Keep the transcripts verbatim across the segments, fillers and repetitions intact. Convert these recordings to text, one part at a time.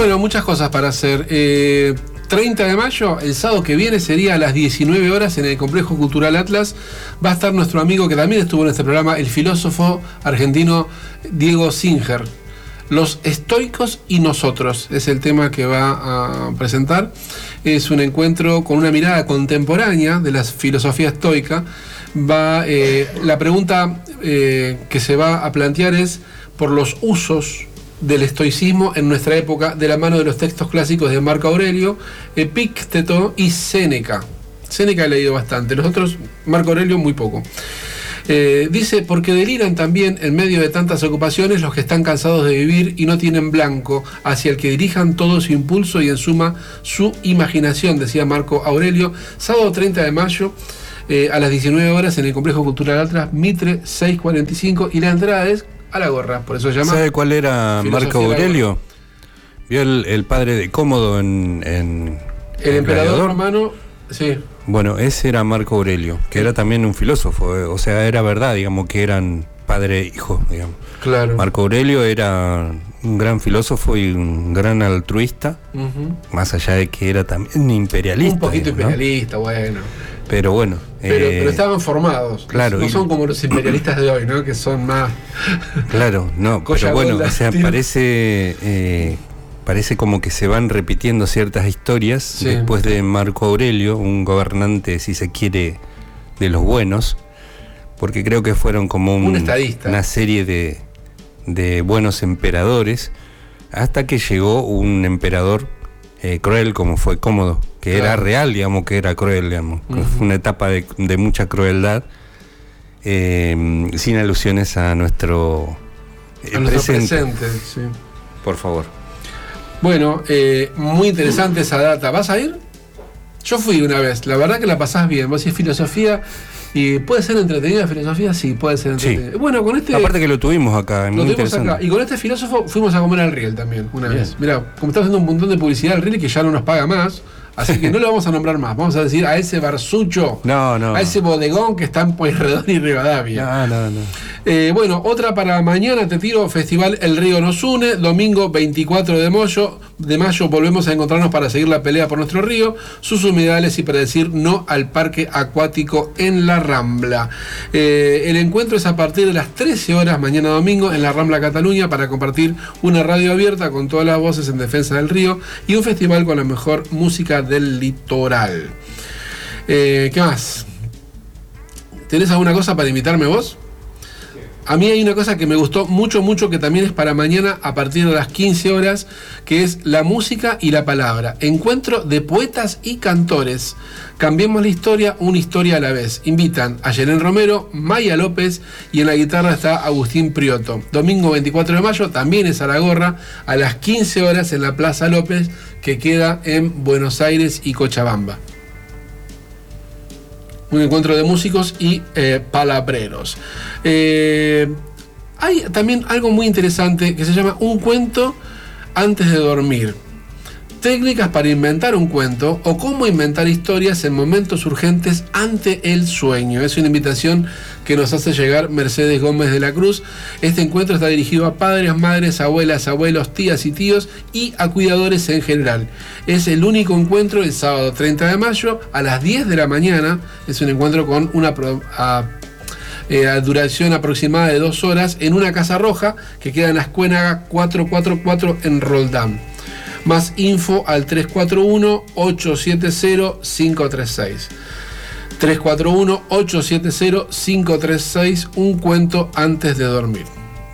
Bueno, muchas cosas para hacer. Eh, treinta de mayo, el sábado que viene, sería a las diecinueve horas en el Complejo Cultural Atlas. Va a estar nuestro amigo que también estuvo en este programa, el filósofo argentino Diego Singer. Los estoicos y nosotros es el tema que va a presentar. Es un encuentro con una mirada contemporánea de la filosofía estoica. Va, eh, la pregunta eh, que se va a plantear es por los usos del estoicismo en nuestra época, de la mano de los textos clásicos de Marco Aurelio, Epícteto y Séneca. Séneca he leído bastante, los otros, Marco Aurelio, muy poco. Eh, dice, porque deliran también en medio de tantas ocupaciones los que están cansados de vivir y no tienen blanco, hacia el que dirijan todo su impulso y en suma su imaginación, decía Marco Aurelio. Sábado treinta de mayo, eh, a las diecinueve horas en el Complejo Cultural Atlas, Mitre seiscientos cuarenta y cinco, y la entrada es a la gorra, por eso se llama. ¿Sabe cuál era Marco Aurelio? ¿Vio el, el padre de Cómodo en, en el emperador romano? Sí. Bueno, ese era Marco Aurelio, que era también un filósofo, eh, o sea, era verdad, digamos, que eran padre e hijo, digamos. Claro. Marco Aurelio era un gran filósofo y un gran altruista, uh-huh. más allá de que era también imperialista. Un poquito digamos, imperialista, ¿no? Bueno. Pero bueno. Pero, eh, pero estaban formados. Claro. No son como los imperialistas de hoy, ¿no? Que son más. Claro, no, pero bueno, o sea, parece. Eh, Parece como que se van repitiendo ciertas historias, sí. Después de Marco Aurelio, un gobernante, si se quiere, de los buenos, porque creo que fueron como un, un estadista. Una serie de, de buenos emperadores, hasta que llegó un emperador eh, cruel como fue Cómodo, que claro. Era real, digamos, que era cruel, digamos. Uh-huh. Fue una etapa de, de mucha crueldad, eh, sin alusiones a nuestro, eh, a nuestro presente. presente sí. Por favor. Bueno, eh, muy interesante esa data. ¿Vas a ir? Yo fui una vez. La verdad que la pasás bien. Vos decís filosofía y puede ser entretenida. Filosofía, sí, puede ser entretenida. Sí. Bueno, con este. Aparte que lo tuvimos acá. Lo tuvimos acá. Y con este filósofo fuimos a comer al Riel también una bien. vez. Mirá, como estamos haciendo un montón de publicidad al Riel que ya no nos paga más. Así que no lo vamos a nombrar más. Vamos a decir a ese barsucho, no, no, a ese bodegón que está en Pueyrredón y Rivadavia. No, no, no. Eh, bueno, otra para mañana, te tiro, Festival El Río Nos Une, domingo veinticuatro de mayo, de mayo volvemos a encontrarnos para seguir la pelea por nuestro río, sus humedales y para decir no al parque acuático en la Rambla. Eh, el encuentro es a partir de las trece horas mañana domingo en la Rambla Cataluña para compartir una radio abierta con todas las voces en defensa del río y un festival con la mejor música del litoral. Eh, ¿Qué más? ¿Tenés alguna cosa para invitarme vos? A mí hay una cosa que me gustó mucho, mucho, que también es para mañana a partir de las quince horas, que es la música y la palabra. Encuentro de poetas y cantores. Cambiemos la historia, una historia a la vez. Invitan a Yelén Romero, Maya López y en la guitarra está Agustín Prioto. Domingo veinticuatro de mayo, también es a la gorra, a las quince horas en la Plaza López, que queda en Buenos Aires y Cochabamba. Un encuentro de músicos y eh, palabreros. Eh, hay también algo muy interesante que se llama Un cuento antes de dormir. Técnicas para inventar un cuento o cómo inventar historias en momentos urgentes ante el sueño. Es una invitación que nos hace llegar Mercedes Gómez de la Cruz. Este encuentro está dirigido a padres, madres, abuelas, abuelos, tías y tíos y a cuidadores en general. Es el único encuentro el sábado treinta de mayo a las diez de la mañana. Es un encuentro con una a, eh, a duración aproximada de dos horas en una casa roja que queda en la Escuénaga cuatrocientos cuarenta y cuatro en Roldán. Más info al tres cuatro uno, ocho siete cero, cinco tres seis. tres cuatro uno, ocho siete cero, cinco tres seis, un cuento antes de dormir.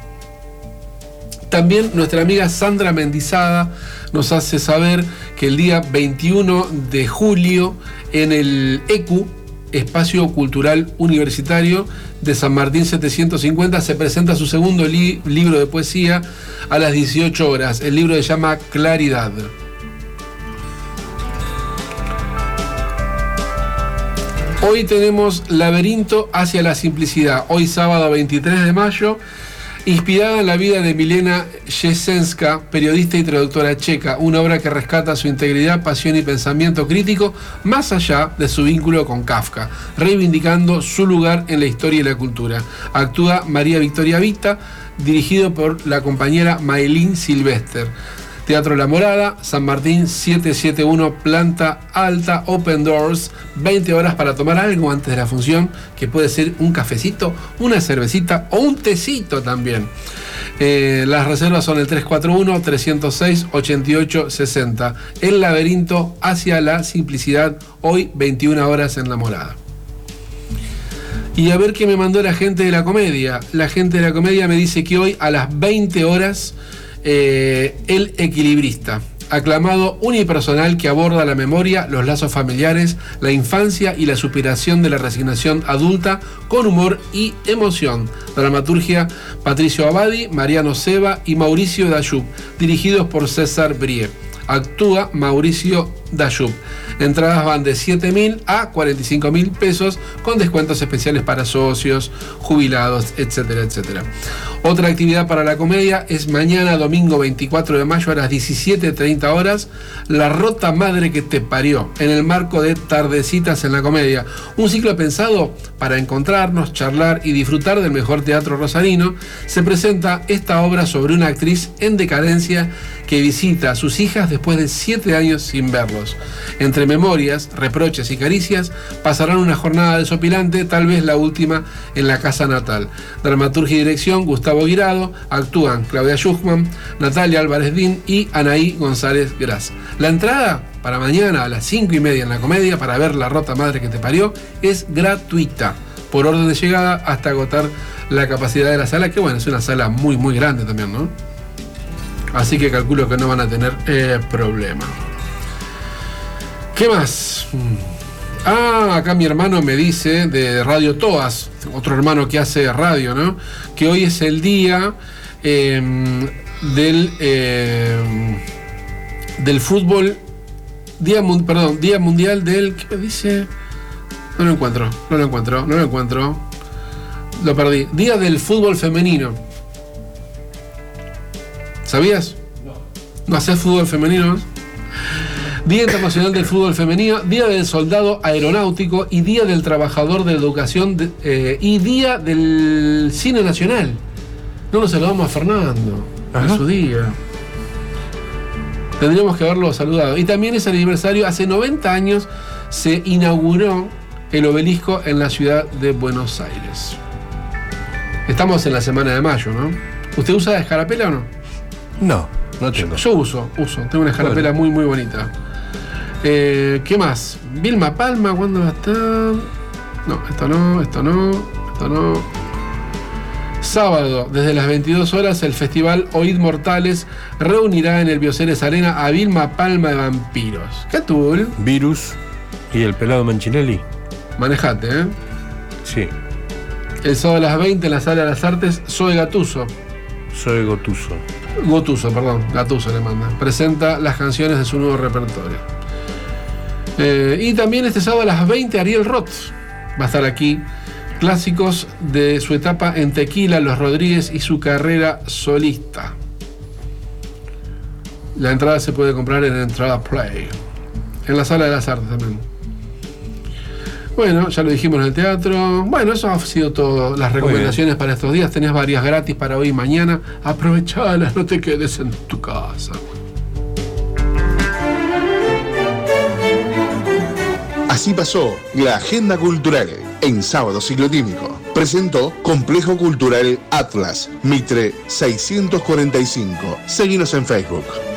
También nuestra amiga Sandra Mendizada nos hace saber que el día veintiuno de julio en el E C U, Espacio Cultural Universitario de San Martín setecientos cincuenta, se presenta su segundo li- libro de poesía a las dieciocho horas. El libro se llama Claridad. Hoy tenemos Laberinto hacia la simplicidad. Hoy sábado veintitrés de mayo, inspirada en la vida de Milena Jesenska, periodista y traductora checa, una obra que rescata su integridad, pasión y pensamiento crítico más allá de su vínculo con Kafka, reivindicando su lugar en la historia y la cultura. Actúa María Victoria Vita, dirigido por la compañera Maylin Silvester. Teatro La Morada, San Martín setecientos setenta y uno, planta alta, Open Doors, veinte horas para tomar algo antes de la función, que puede ser un cafecito, una cervecita o un tecito también. Eh, las reservas son el tres cuatro uno, tres cero seis, ocho ocho seis cero. El laberinto hacia la simplicidad, hoy veintiuna horas en La Morada. Y a ver qué me mandó la gente de la comedia. La gente de la comedia me dice que hoy a las veinte horas, eh, El Equilibrista, aclamado unipersonal que aborda la memoria, los lazos familiares, la infancia y la superación de la resignación adulta con humor y emoción. Dramaturgia Patricio Abadi, Mariano Seba y Mauricio Dayub, dirigidos por César Brie. Actúa Mauricio Dayub. Entradas van de siete mil a cuarenta y cinco mil pesos, con descuentos especiales para socios, jubilados, etcétera, etcétera. Otra actividad para la comedia es mañana, domingo veinticuatro de mayo, a las diecisiete treinta horas, La Rota Madre que te parió, en el marco de Tardecitas en la Comedia. Un ciclo pensado para encontrarnos, charlar y disfrutar del mejor teatro rosarino. Se presenta esta obra sobre una actriz en decadencia que visita a sus hijas después de siete años sin verlos. Entre memorias, reproches y caricias, pasarán una jornada desopilante, tal vez la última en la casa natal. Dramaturgia y dirección, Gustavo Guirado. Actúan Claudia Schuchman, Natalia Álvarez Dín y Anaí González Gras. La entrada para mañana a las cinco y media en la comedia para ver La Rota Madre que te parió es gratuita, por orden de llegada hasta agotar la capacidad de la sala, que bueno, es una sala muy muy grande también, ¿no? Así que calculo que no van a tener eh, problema. ¿Qué más? Ah, acá mi hermano me dice de Radio Toas, otro hermano que hace radio, ¿no? Que hoy es el día eh, del eh, del fútbol, día, perdón, día mundial del, ¿qué me dice? No lo encuentro, no lo encuentro, no lo encuentro. Lo perdí. Día del fútbol femenino. ¿Sabías? No. ¿No haces fútbol femenino? Día Internacional del Fútbol Femenino, Día del Soldado Aeronáutico y Día del Trabajador de Educación de, eh, y Día del Cine Nacional. No nos saludamos a Fernando. Ajá. En su día. Tendríamos que haberlo saludado. Y también es el aniversario, hace noventa años se inauguró el obelisco en la ciudad de Buenos Aires. Estamos en la semana de mayo, ¿no? ¿Usted usa escarapela o no? No, no tengo. Yo, yo uso, uso. Tengo una escarapela bueno. muy, muy bonita. Eh, ¿Qué más? Vilma Palma, ¿cuándo va a estar? No, esto no, esto no, esto no. Sábado, desde las veintidós horas, el festival Oíd Mortales reunirá en el Bioceres Arena a Vilma Palma de Vampiros. ¿Qué tuvo? Virus y el pelado Manchinelli. Manejate, ¿eh? Sí. El sábado a las veinte en la Sala de las Artes, Zoe Gatuso. Zoe Gotuso. Gotuso, perdón, Gatuso le manda. Presenta las canciones de su nuevo repertorio. Eh, y también este sábado a las veinte, Ariel Roth va a estar aquí. Clásicos de su etapa en Tequila, Los Rodríguez y su carrera solista. La entrada se puede comprar en Entrada Play. En la Sala de las Artes también. Bueno, ya lo dijimos en el teatro. Bueno, eso ha sido todo. Las recomendaciones para estos días. Tenés varias gratis para hoy y mañana. Aprovechalas, no te quedes en tu casa. Así pasó la agenda cultural en Sábado Ciclotímico. Presentó Complejo Cultural Atlas, Mitre seiscientos cuarenta y cinco. Seguinos en Facebook.